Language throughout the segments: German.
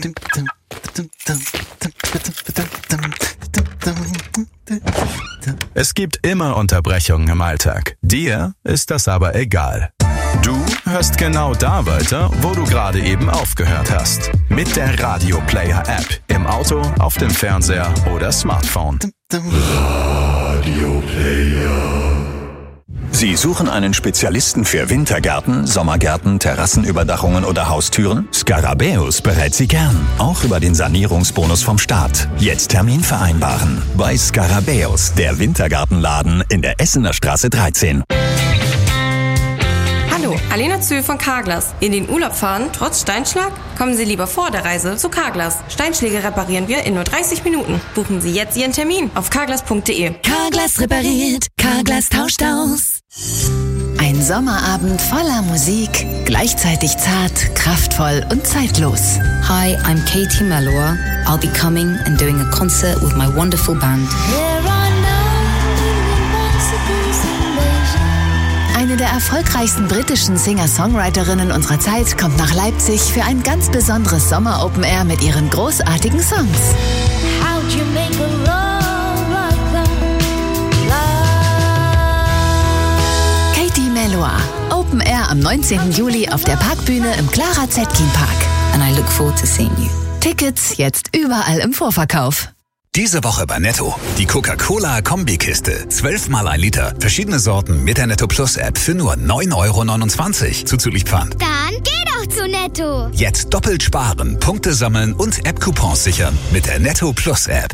Es gibt immer Unterbrechungen im Alltag. Dir ist das aber egal. Du hörst genau da weiter, wo du gerade eben aufgehört hast. Mit der Radio Player App. Im Auto, auf dem Fernseher oder Smartphone. Radio Player. Sie suchen einen Spezialisten für Wintergärten, Sommergärten, Terrassenüberdachungen oder Haustüren? Scarabäus berät Sie gern, auch über den Sanierungsbonus vom Staat. Jetzt Termin vereinbaren. Bei Scarabäus, der Wintergartenladen in der Essener Straße 13. Hallo, Alena Zöhl von Carglass. In den Urlaub fahren, trotz Steinschlag? Kommen Sie lieber vor der Reise zu Carglass. Steinschläge reparieren wir in nur 30 Minuten. Buchen Sie jetzt Ihren Termin auf carglass.de. Carglass repariert, Carglass tauscht aus. Ein Sommerabend voller Musik, gleichzeitig zart, kraftvoll und zeitlos. Hi, I'm Katie Melua. I'll be coming and doing a concert with my wonderful band. Eine der erfolgreichsten britischen Singer-Songwriterinnen unserer Zeit kommt nach Leipzig für ein ganz besonderes Sommer-Open-Air mit ihren großartigen Songs. Katie Melua, Open Air am 19. Juli auf der Parkbühne im Clara Zetkin Park. And I look forward to seeing you. Tickets jetzt überall im Vorverkauf. Diese Woche bei Netto. Die Coca-Cola-Kombikiste. 12 mal 1 Liter. Verschiedene Sorten mit der Netto Plus App für nur 9,29 € zuzüglich Pfand. Dann geh doch zu Netto. Jetzt doppelt sparen, Punkte sammeln und App-Coupons sichern mit der Netto Plus App.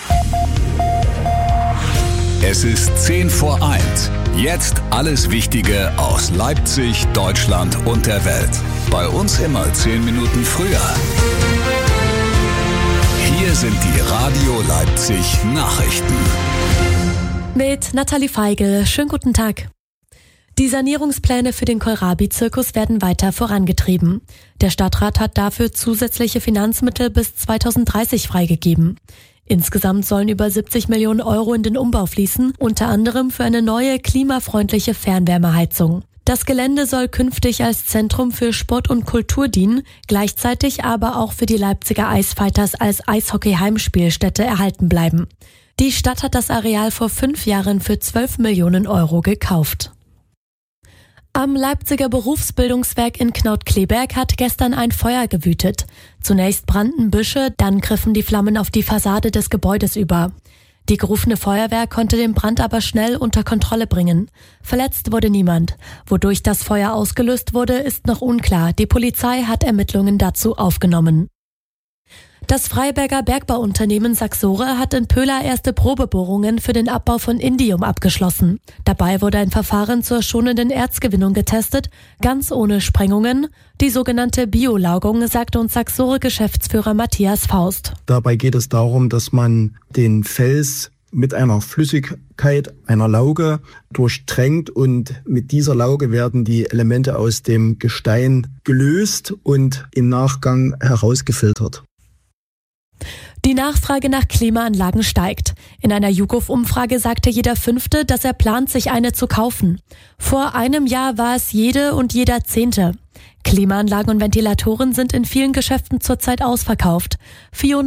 Es ist 1:10. Jetzt alles Wichtige aus Leipzig, Deutschland und der Welt. Bei uns immer 10 Minuten früher. Hier sind die Radio Leipzig Nachrichten. Mit Nathalie Feigl. Schönen guten Tag. Die Sanierungspläne für den Kohlrabi-Zirkus werden weiter vorangetrieben. Der Stadtrat hat dafür zusätzliche Finanzmittel bis 2030 freigegeben. Insgesamt sollen über 70 Millionen € in den Umbau fließen, unter anderem für eine neue klimafreundliche Fernwärmeheizung. Das Gelände soll künftig als Zentrum für Sport und Kultur dienen, gleichzeitig aber auch für die Leipziger Eisfighters als Eishockey-Heimspielstätte erhalten bleiben. Die Stadt hat das Areal vor 5 Jahren für 12 Millionen € gekauft. Am Leipziger Berufsbildungswerk in Knaut-Kleberg hat gestern ein Feuer gewütet. Zunächst brannten Büsche, dann griffen die Flammen auf die Fassade des Gebäudes über. Die gerufene Feuerwehr konnte den Brand aber schnell unter Kontrolle bringen. Verletzt wurde niemand. Wodurch das Feuer ausgelöst wurde, ist noch unklar. Die Polizei hat Ermittlungen dazu aufgenommen. Das Freiberger Bergbauunternehmen Saxore hat in Pöhla erste Probebohrungen für den Abbau von Indium abgeschlossen. Dabei wurde ein Verfahren zur schonenden Erzgewinnung getestet, ganz ohne Sprengungen. Die sogenannte Biolaugung, sagte uns Saxore-Geschäftsführer Matthias Faust. Dabei geht es darum, dass man den Fels mit einer Flüssigkeit, einer Lauge, durchtränkt und mit dieser Lauge werden die Elemente aus dem Gestein gelöst und im Nachgang herausgefiltert. Die Nachfrage nach Klimaanlagen steigt. In einer YouGov-Umfrage sagte jeder Fünfte, dass er plant, sich eine zu kaufen. Vor einem Jahr war es jede und jeder Zehnte. Klimaanlagen und Ventilatoren sind in vielen Geschäften zurzeit ausverkauft. Fiona